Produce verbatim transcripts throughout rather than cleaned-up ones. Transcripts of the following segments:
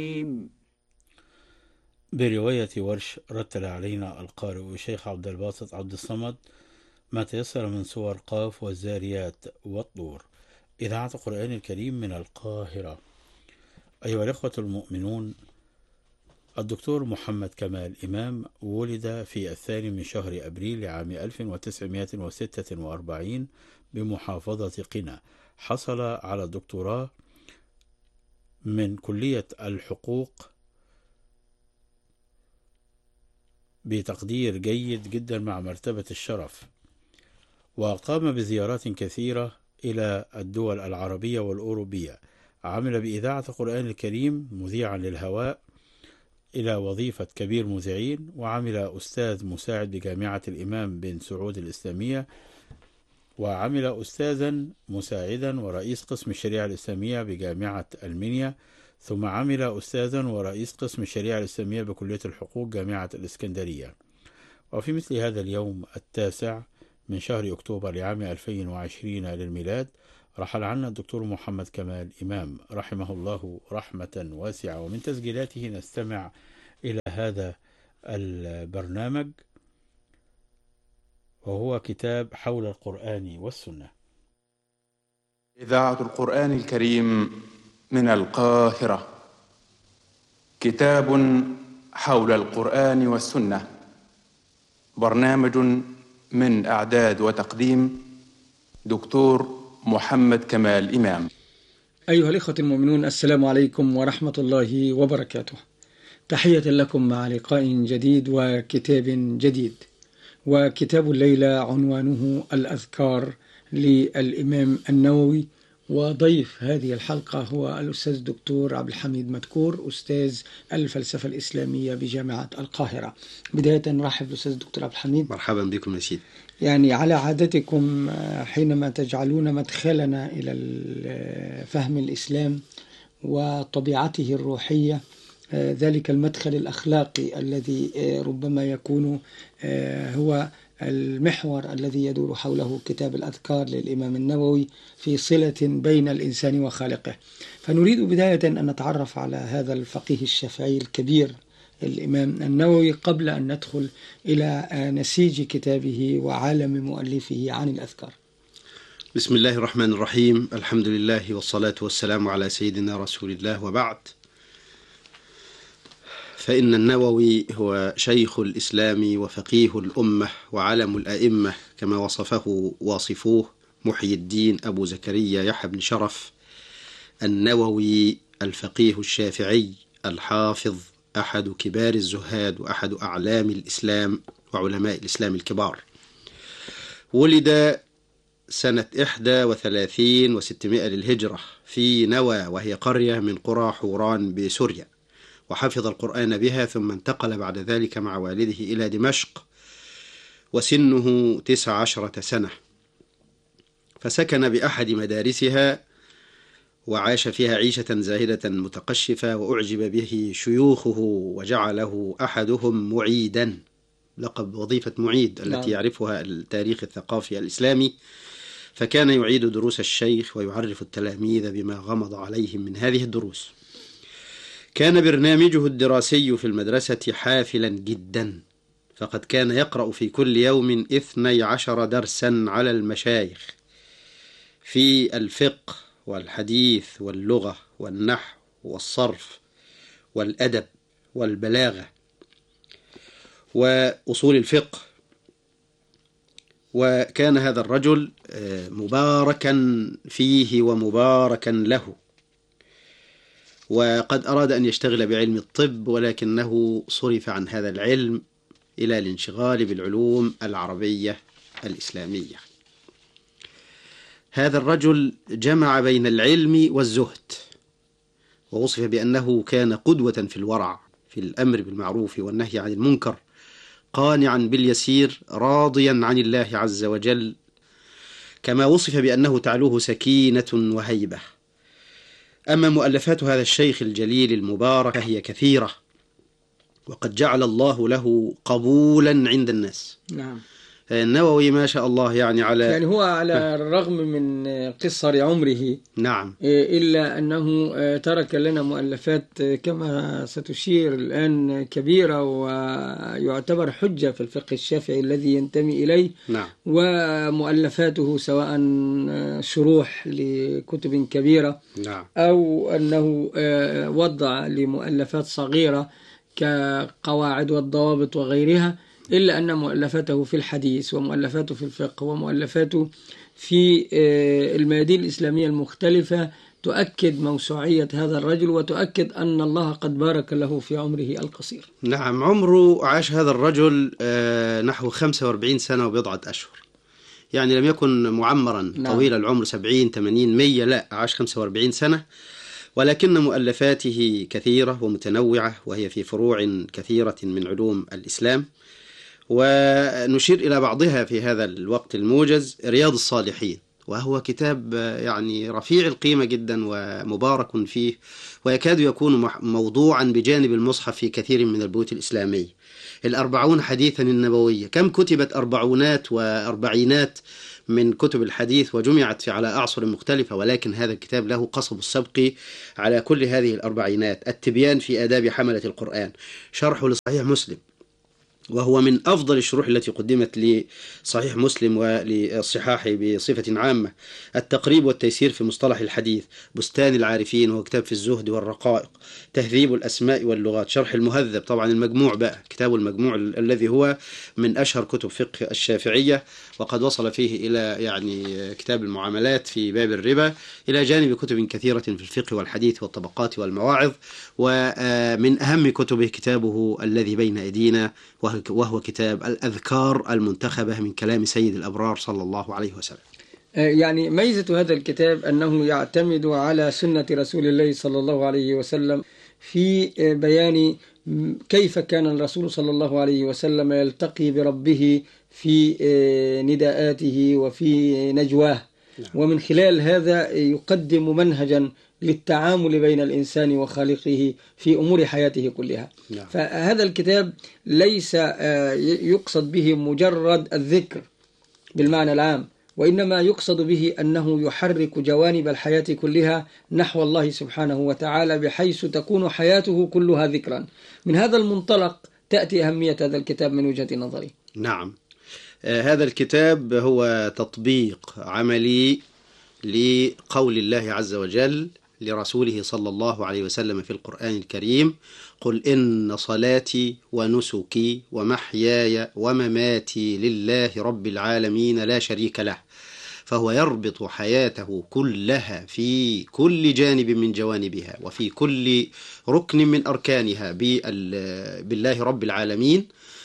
برواية ورش رتل علينا القارئ الشيخ عبد الباسط عبد الصمد ما تيسر من سور قاف والزاريات والطور. إذاعة القرآن الكريم من القاهرة. أيها الإخوة المؤمنون، الدكتور محمد كمال إمام ولد في الثاني من شهر أبريل لعام ألف وتسعمائة وستة وأربعين بمحافظة قنا. حصل على الدكتوراه من كلية الحقوق بتقدير جيد جدا مع مرتبة الشرف، وقام بزيارات كثيرة إلى الدول العربية والأوروبية. عمل بإذاعة القرآن الكريم مذيعا للهواء إلى وظيفة كبير مذيعين، وعمل أستاذ مساعد بجامعة الإمام بن سعود الإسلامية، وعمل أستاذا مساعدا ورئيس قسم الشريعة الإسلامية بجامعة المنيا، ثم عمل أستاذا ورئيس قسم الشريعة الإسلامية بكلية الحقوق جامعة الإسكندرية. وفي مثل هذا اليوم التاسع من شهر أكتوبر لعام ألفين وعشرين للميلاد رحل عنا الدكتور محمد كمال إمام رحمه الله رحمة واسعة. ومن تسجيلاته نستمع إلى هذا البرنامج، وهو كتاب حول القرآن والسنة. إذاعة القرآن الكريم من القاهرة. كتاب حول القرآن والسنة، برنامج من إعداد وتقديم دكتور محمد كمال إمام. أيها الإخوة المؤمنون، السلام عليكم ورحمة الله وبركاته. تحية لكم مع لقاء جديد وكتاب جديد. وكتاب الليلة عنوانه الأذكار للإمام النووي، وضيف هذه الحلقة هو الأستاذ الدكتور عبد الحميد مدكور، أستاذ الفلسفة الإسلامية بجامعة القاهرة. بداية نرحب بالأستاذ الدكتور عبد الحميد. مرحبا بكم يا سيدي. يعني على عادتكم حينما تجعلون مدخلنا إلى فهم الإسلام وطبيعته الروحية، ذلك المدخل الأخلاقي الذي ربما يكون هو المحور الذي يدور حوله كتاب الأذكار للإمام النووي في صلة بين الإنسان وخالقه. فنريد بداية أن نتعرف على هذا الفقيه الشافعي الكبير الإمام النووي قبل أن ندخل إلى نسيج كتابه وعالم مؤلفه عن الأذكار. بسم الله الرحمن الرحيم. الحمد لله والصلاة والسلام على سيدنا رسول الله، وبعد. فإن النووي هو شيخ الإسلام وفقيه الأمة وعلم الأئمة، كما وصفه واصفوه محي الدين أبو زكريا يحيى بن شرف النووي، الفقيه الشافعي الحافظ، أحد كبار الزهاد وأحد أعلام الإسلام وعلماء الإسلام الكبار. ولد سنة إحدى وثلاثين وستمائة للهجرة في نوى، وهي قرية من قرى حوران بسوريا، وحفظ القرآن بها، ثم انتقل بعد ذلك مع والده إلى دمشق وسنه تسع عشرة سنة، فسكن بأحد مدارسها وعاش فيها عيشة زاهدة متقشفة، وأعجب به شيوخه وجعله أحدهم معيدا، لقب وظيفة معيد التي يعرفها التاريخ الثقافي الإسلامي، فكان يعيد دروس الشيخ ويعرف التلاميذ بما غمض عليهم من هذه الدروس. كان برنامجه الدراسي في المدرسة حافلا جدا، فقد كان يقرأ في كل يوم اثني عشر درسا على المشايخ في الفقه والحديث واللغة والنحو والصرف والأدب والبلاغة وأصول الفقه. وكان هذا الرجل مباركا فيه ومباركا له، وقد أراد أن يشتغل بعلم الطب، ولكنه صرف عن هذا العلم إلى الانشغال بالعلوم العربية الإسلامية. هذا الرجل جمع بين العلم والزهد، ووصف بأنه كان قدوة في الورع، في الأمر بالمعروف والنهي عن المنكر، قانعا باليسير راضيا عن الله عز وجل، كما وصف بأنه تعلوه سكينة وهيبة. أما مؤلفات هذا الشيخ الجليل المبارك هي كثيرة، وقد جعل الله له قبولا عند الناس. نعم. النووي ما شاء الله يعني على يعني هو على الرغم من قصر عمره نعم إلا أنه ترك لنا مؤلفات كما ستشير الآن كبيرة، ويعتبر حجة في الفقه الشافعي الذي ينتمي إليه. نعم. ومؤلفاته سواء شروح لكتب كبيرة نعم. أو أنه وضع لمؤلفات صغيرة كقواعد والضوابط وغيرها، إلا أن مؤلفاته في الحديث ومؤلفاته في الفقه ومؤلفاته في الميادين الإسلامية المختلفة تؤكد موسوعية هذا الرجل، وتؤكد أن الله قد بارك له في عمره القصير. نعم، عمره عاش هذا الرجل نحو خمسة وأربعين سنة وبضعة أشهر، يعني لم يكن معمرا. نعم. طويل العمر سبعين ثمانين مية، لا، عاش خمسة وأربعين سنة، ولكن مؤلفاته كثيرة ومتنوعة، وهي في فروع كثيرة من علوم الإسلام، ونشير إلى بعضها في هذا الوقت الموجز. رياض الصالحين، وهو كتاب يعني رفيع القيمة جدا ومبارك فيه، ويكاد يكون موضوعا بجانب المصحف في كثير من البيوت الإسلامية. الأربعون حديثا النبوية، كم كتبت أربعونات وأربعينات من كتب الحديث وجمعت على أعصر مختلفة، ولكن هذا الكتاب له قصب السبق على كل هذه الأربعينات. التبيان في آداب حملة القرآن، شرح لصحيح مسلم، وهو من أفضل الشروح التي قدمت لصحيح مسلم وللصحاح بصفة عامة. التقريب والتيسير في مصطلح الحديث، بستان العارفين وهو كتاب في الزهد والرقائق. تهذيب الأسماء واللغات، شرح المهذب، طبعا المجموع بقى، كتاب المجموع الذي هو من أشهر كتب فقه الشافعية، وقد وصل فيه إلى يعني كتاب المعاملات في باب الربا، إلى جانب كتب كثيرة في الفقه والحديث والطبقات والمواعظ. ومن أهم كتبه كتابه الذي بين أيدينا، وهو كتاب الأذكار المنتخبة من كلام سيد الأبرار صلى الله عليه وسلم. يعني ميزة هذا الكتاب أنه يعتمد على سنة رسول الله صلى الله عليه وسلم في بيان كيف كان الرسول صلى الله عليه وسلم يلتقي بربه في نداءاته وفي نجواه، ومن خلال هذا يقدم منهجا للتعامل بين الإنسان وخالقه في أمور حياته كلها. نعم. فهذا الكتاب ليس يقصد به مجرد الذكر بالمعنى العام، وإنما يقصد به أنه يحرك جوانب الحياة كلها نحو الله سبحانه وتعالى، بحيث تكون حياته كلها ذكرا. من هذا المنطلق تأتي أهمية هذا الكتاب من وجهة نظري. نعم، آه هذا الكتاب هو تطبيق عملي لقول الله عز وجل لرسوله صلى الله عليه وسلم في القرآن الكريم: قل إن صلاتي ونسكي ومحياي ومماتي لله رب العالمين لا شريك له. فهو يربط حياته كلها في كل جانب من جوانبها وفي كل ركن من أركانها بالله رب العالمين،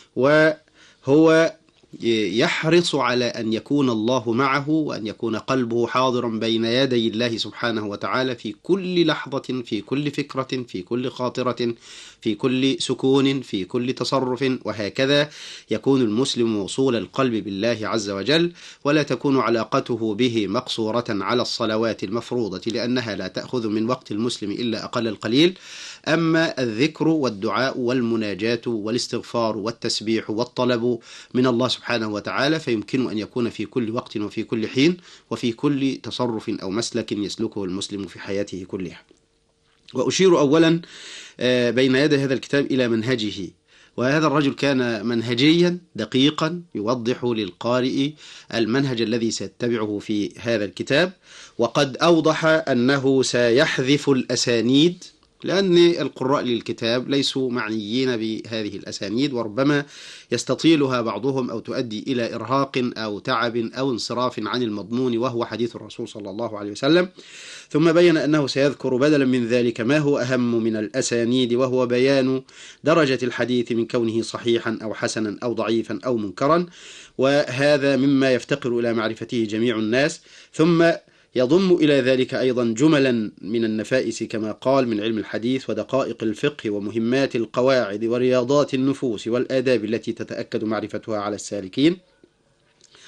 وهو يحرص على أن يكون الله معه، وأن يكون قلبه حاضرا بين يدي الله سبحانه وتعالى في كل لحظة، في كل فكرة، في كل خاطرة، في كل سكون، في كل تصرف، وهكذا يكون المسلم موصول القلب بالله عز وجل، ولا تكون علاقته به مقصورة على الصلوات المفروضة، لأنها لا تأخذ من وقت المسلم إلا أقل القليل. أما الذكر والدعاء والمناجاة والاستغفار والتسبيح والطلب من الله سبحانه وتعالى فيمكن أن يكون في كل وقت وفي كل حين وفي كل تصرف أو مسلك يسلكه المسلم في حياته كلها. وأشير أولا بين يدي هذا الكتاب إلى منهجه، وهذا الرجل كان منهجيا دقيقا يوضح للقارئ المنهج الذي سيتبعه في هذا الكتاب، وقد أوضح أنه سيحذف الأسانيد، لأن القراء للكتاب ليسوا معنيين بهذه الأسانيد، وربما يستطيلها بعضهم أو تؤدي إلى إرهاق أو تعب أو انصراف عن المضمون وهو حديث الرسول صلى الله عليه وسلم. ثم بين أنه سيذكر بدلا من ذلك ما هو أهم من الأسانيد، وهو بيان درجة الحديث من كونه صحيحا أو حسنا أو ضعيفا أو منكرا، وهذا مما يفتقر إلى معرفته جميع الناس. ثم يضم إلى ذلك أيضا جملا من النفائس كما قال من علم الحديث ودقائق الفقه ومهمات القواعد ورياضات النفوس والآداب التي تتأكد معرفتها على السالكين.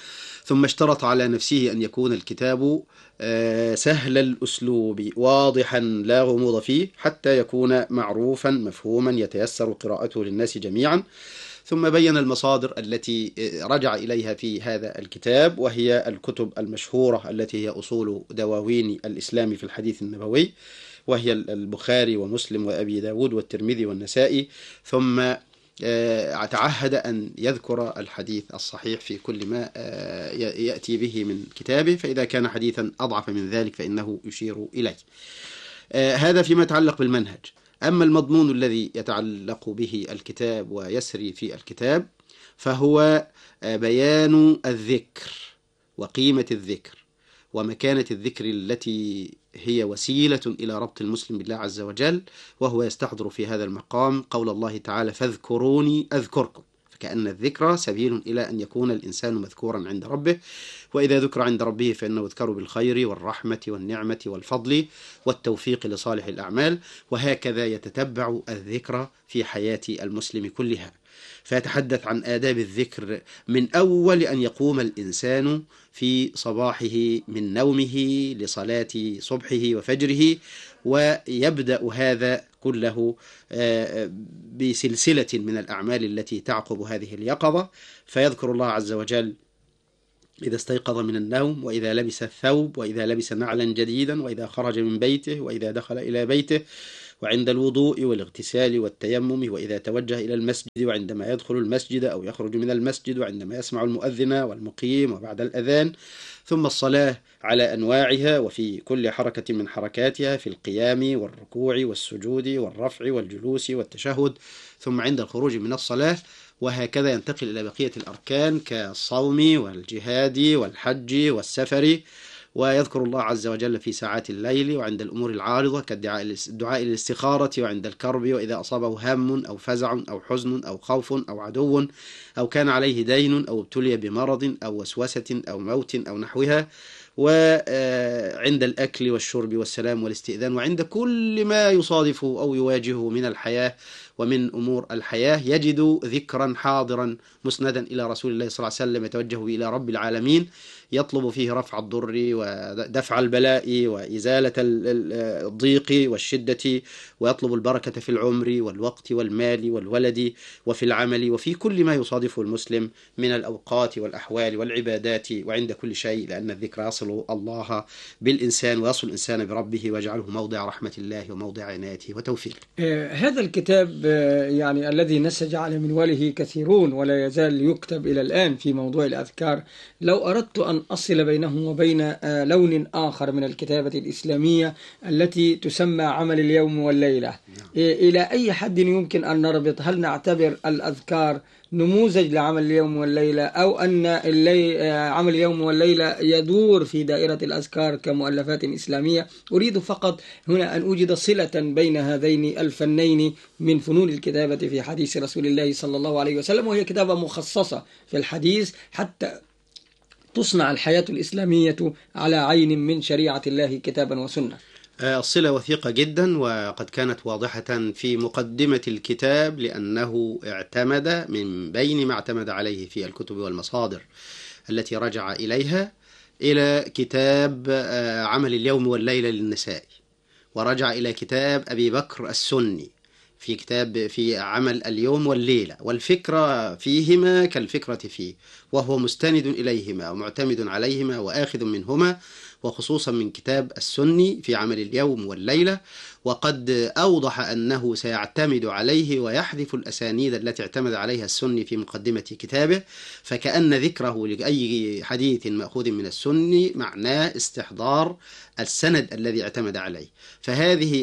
ثم اشترط على نفسه أن يكون الكتاب سهل الأسلوب واضحا لا غموض فيه حتى يكون معروفا مفهوما يتيسر قراءته للناس جميعا. ثم بين المصادر التي رجع إليها في هذا الكتاب، وهي الكتب المشهورة التي هي أصول دواوين الإسلام في الحديث النبوي، وهي البخاري ومسلم وأبي داود والترمذي والنسائي. ثم تعهد أن يذكر الحديث الصحيح في كل ما يأتي به من كتابه، فإذا كان حديثا أضعف من ذلك فإنه يشير إليه. هذا فيما يتعلق بالمنهج. أما المضمون الذي يتعلق به الكتاب ويسري في الكتاب فهو بيان الذكر وقيمة الذكر ومكانة الذكر التي هي وسيلة إلى ربط المسلم بالله عز وجل، وهو يستحضر في هذا المقام قول الله تعالى فاذكروني أذكركم، فكأن الذكر سبيل إلى أن يكون الإنسان مذكورا عند ربه، وإذا ذكر عند ربه فإنه يذكر بالخير والرحمة والنعمة والفضل والتوفيق لصالح الأعمال، وهكذا يتتبع الذكر في حياة المسلم كلها. فيتحدث عن آداب الذكر من أول أن يقوم الإنسان في صباحه من نومه لصلاة صبحه وفجره، ويبدأ هذا كله بسلسلة من الأعمال التي تعقب هذه اليقظة. فيذكر الله عز وجل إذا استيقظ من النوم، وإذا لبس الثوب، وإذا لبس نعلا جديدا، وإذا خرج من بيته، وإذا دخل إلى بيته، وعند الوضوء والاغتسال والتيمم، وإذا توجه إلى المسجد، وعندما يدخل المسجد أو يخرج من المسجد، وعندما يسمع المؤذن والمقيم، وبعد الأذان. ثم الصلاة على أنواعها وفي كل حركة من حركاتها، في القيام والركوع والسجود والرفع والجلوس والتشهد، ثم عند الخروج من الصلاة. وهكذا ينتقل إلى بقية الأركان كالصوم والجهاد والحج والسفر. ويذكر الله عز وجل في ساعات الليل وعند الأمور العارضة كالدعاء للاستخارة، وعند الكرب، وإذا أصابه هم أو فزع أو حزن أو خوف أو عدو أو كان عليه دين أو ابتلي بمرض أو وسوسة أو موت أو نحوها، وعند الأكل والشرب والسلام والاستئذان، وعند كل ما يصادفه أو يواجهه من الحياة ومن أمور الحياة يجد ذكرا حاضرا مسندا إلى رسول الله صلى الله عليه وسلم يتوجه إلى رب العالمين، يطلب فيه رفع الضر ودفع البلاء وإزالة الضيق والشدة، ويطلب البركة في العمر والوقت والمال والولد وفي العمل وفي كل ما يصادفه المسلم من الأوقات والأحوال والعبادات، وعند كل شيء، لأن الذكر يصل الله بالإنسان ويصل الإنسان بربه ويجعله موضع رحمة الله وموضع عنايته وتوفيقه. هذا الكتاب يعني الذي نسج على منواله كثيرون ولا يزال يكتب إلى الآن في موضوع الأذكار، لو أردت أن أصل بينه وبين لون آخر من الكتابة الإسلامية التي تسمى عمل اليوم والليلة، إلى أي حد يمكن أن نربط؟ هل نعتبر الأذكار نموذج لعمل اليوم والليلة، أو أن اللي عمل اليوم والليلة يدور في دائرة الأذكار كمؤلفات إسلامية؟ أريد فقط هنا أن أوجد صلة بين هذين الفنين من فنون الكتابة في حديث رسول الله صلى الله عليه وسلم، وهي كتابة مخصصة في الحديث حتى تصنع الحياة الإسلامية على عين من شريعة الله كتابا وسنة. الصلة وثيقة جدا، وقد كانت واضحة في مقدمة الكتاب، لأنه اعتمد من بين ما اعتمد عليه في الكتب والمصادر التي رجع إليها إلى كتاب عمل اليوم والليلة للنسائي، ورجع إلى كتاب أبي بكر السني في كتاب في عمل اليوم والليلة، والفكرة فيهما كالفكرة فيه، وهو مستند إليهما ومعتمد عليهما وآخذ منهما، وخصوصا من كتاب السني في عمل اليوم والليلة. وقد أوضح أنه سيعتمد عليه ويحذف الأسانيد التي اعتمد عليها السني في مقدمة كتابه، فكأن ذكره لأي حديث مأخوذ من السني معناه استحضار السند الذي اعتمد عليه. فهذه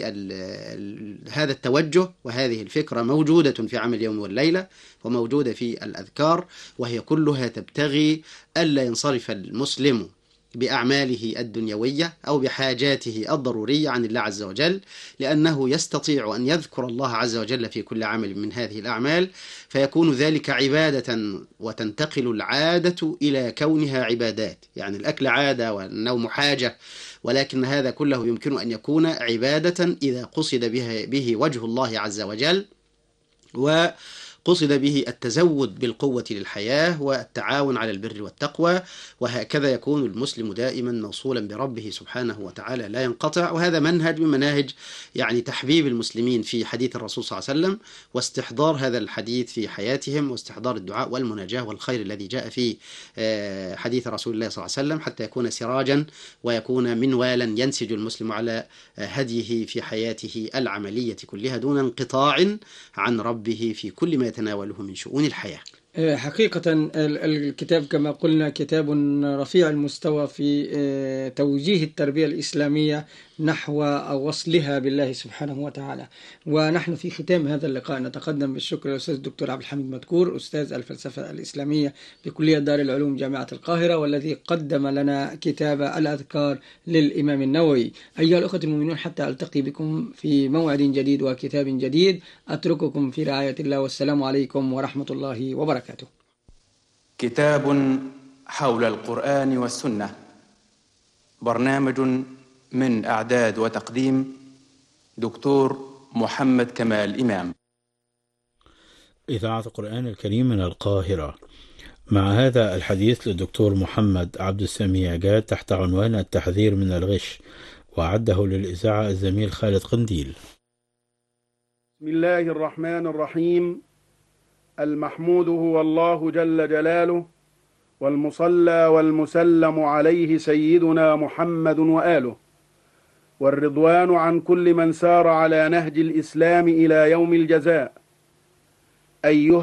هذا التوجه وهذه الفكرة موجودة في عمل اليوم والليلة وموجودة في الأذكار، وهي كلها تبتغي ألا ينصرف المسلم بأعماله الدنيوية أو بحاجاته الضرورية عن الله عز وجل، لأنه يستطيع أن يذكر الله عز وجل في كل عمل من هذه الأعمال، فيكون ذلك عبادة، وتنتقل العادة إلى كونها عبادات. يعني الأكل عادة والنوم حاجة، ولكن هذا كله يمكن أن يكون عبادة إذا قصد به, به وجه الله عز وجل، و قصد به التزود بالقوة للحياة والتعاون على البر والتقوى، وهكذا يكون المسلم دائما موصولا بربه سبحانه وتعالى لا ينقطع. وهذا منهج من مناهج يعني تحبيب المسلمين في حديث الرسول صلى الله عليه وسلم، واستحضار هذا الحديث في حياتهم، واستحضار الدعاء والمناجاة والخير الذي جاء في حديث رسول الله صلى الله عليه وسلم، حتى يكون سراجا ويكون منوالا ينسج المسلم على هديه في حياته العملية كلها دون انقطاع عن ربه في كل ما يتناوله من شؤون الحياة. حقيقة الكتاب كما قلنا كتاب رفيع المستوى في توجيه التربية الإسلامية نحو وصلها بالله سبحانه وتعالى. ونحن في ختام هذا اللقاء نتقدم بالشكر للأستاذ الدكتور عبد الحميد مدكور، أستاذ الفلسفة الإسلامية بكلية دار العلوم جامعة القاهرة، والذي قدم لنا كتاب الأذكار للإمام النووي. أيها الأخوة المؤمنون، حتى ألتقي بكم في موعد جديد وكتاب جديد، أترككم في رعاية الله، والسلام عليكم ورحمة الله وبركاته. كتاب حول القرآن والسنة، برنامج من إعداد وتقديم دكتور محمد كمال إمام. إذاعة القرآن الكريم من القاهرة، مع هذا الحديث للدكتور محمد عبد السميع جاد تحت عنوان التحذير من الغش، وأعده للإذاعة الزميل خالد قنديل. بسم الله الرحمن الرحيم. المحمود هو الله جل جلاله، والمصلى والمسلم عليه سيدنا محمد وآله، والرضوان عن كل من سار على نهج الإسلام إلى يوم الجزاء. أيها